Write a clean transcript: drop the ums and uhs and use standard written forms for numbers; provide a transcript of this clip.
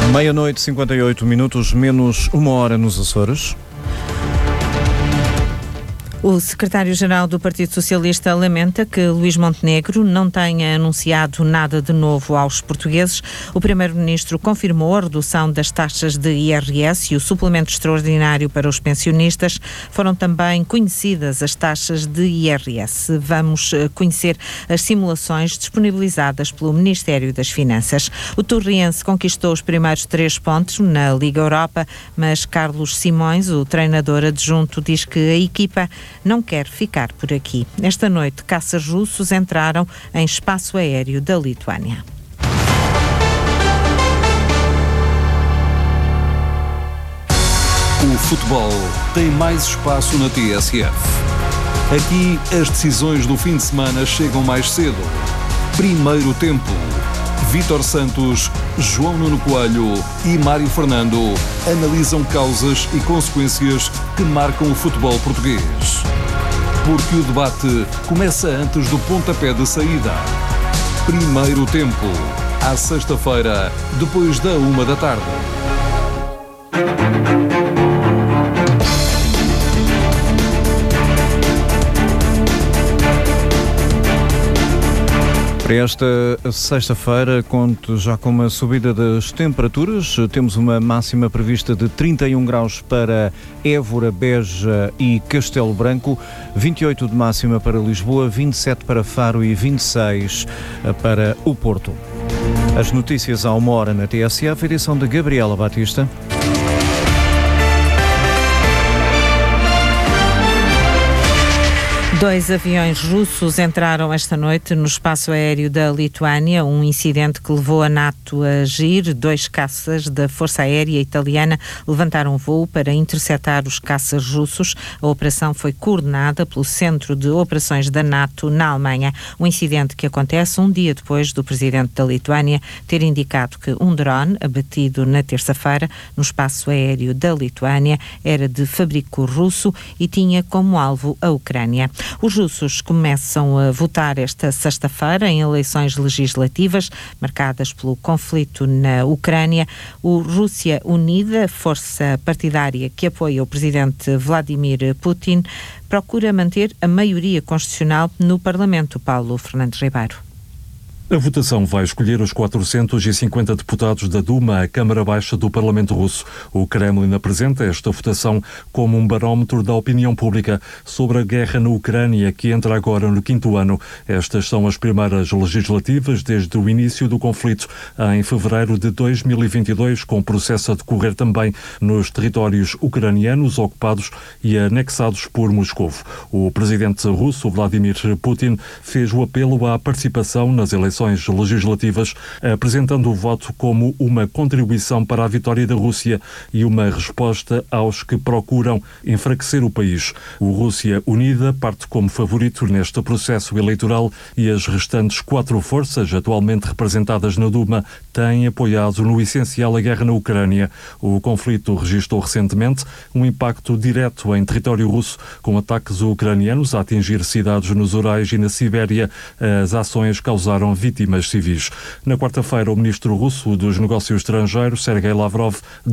Meia-noite, 58 minutos, menos uma hora nos Açores. O secretário-geral do Partido Socialista lamenta que Luís Montenegro não tenha anunciado nada de novo aos portugueses. O primeiro-ministro confirmou a redução das taxas de IRS e o suplemento extraordinário para os pensionistas. Foram também conhecidas as taxas de IRS. Vamos conhecer as simulações disponibilizadas pelo Ministério das Finanças. O Torriense conquistou os primeiros 3 pontos na Liga Europa, mas Carlos Simões, o treinador adjunto, diz que a equipa não quer ficar por aqui. Esta noite, caças russos entraram em espaço aéreo da Lituânia. O futebol tem mais espaço na TSF. Aqui, as decisões do fim de semana chegam mais cedo. Primeiro tempo. Vítor Santos, João Nuno Coelho e Mário Fernando analisam causas e consequências que marcam o futebol português. Porque o debate começa antes do pontapé de saída. Primeiro tempo, à sexta-feira, depois da 13h. Para esta sexta-feira, conto já com uma subida das temperaturas. Temos uma máxima prevista de 31 graus para Évora, Beja e Castelo Branco, 28 de máxima para Lisboa, 27 para Faro e 26 para o Porto. As notícias à 1h na TSF, edição de Gabriela Batista. 2 aviões russos entraram esta noite no espaço aéreo da Lituânia, um incidente que levou a NATO a agir. 2 caças da Força Aérea Italiana levantaram voo para interceptar os caças russos. A operação foi coordenada pelo Centro de Operações da NATO na Alemanha. Um incidente que acontece um dia depois do presidente da Lituânia ter indicado que um drone abatido na terça-feira no espaço aéreo da Lituânia era de fabrico russo e tinha como alvo a Ucrânia. Os russos começam a votar esta sexta-feira em eleições legislativas marcadas pelo conflito na Ucrânia. O Rússia Unida, força partidária que apoia o presidente Vladimir Putin, procura manter a maioria constitucional no Parlamento. Paulo Fernandes Ribeiro. A votação vai escolher os 450 deputados da Duma, a Câmara Baixa do Parlamento Russo. O Kremlin apresenta esta votação como um barómetro da opinião pública sobre a guerra na Ucrânia, que entra agora no 5º ano. Estas são as primeiras legislativas desde o início do conflito, em fevereiro de 2022, com o processo a decorrer também nos territórios ucranianos ocupados e anexados por Moscou. O presidente russo, Vladimir Putin, fez o apelo à participação nas eleições legislativas, apresentando o voto como uma contribuição para a vitória da Rússia e uma resposta aos que procuram enfraquecer o país. O Rússia Unida parte como favorito neste processo eleitoral e as restantes 4 forças atualmente representadas na Duma têm apoiado no essencial a guerra na Ucrânia. O conflito registrou recentemente um impacto direto em território russo, com ataques ucranianos a atingir cidades nos Urais e na Sibéria. As ações causaram vítimas civis. Na quarta-feira, o ministro russo dos Negócios Estrangeiros, Sergei Lavrov,